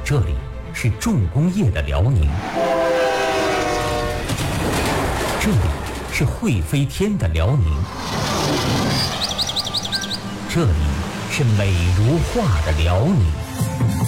这里是重工业的辽宁，这里是会飞天的辽宁，这里是美如画的辽宁。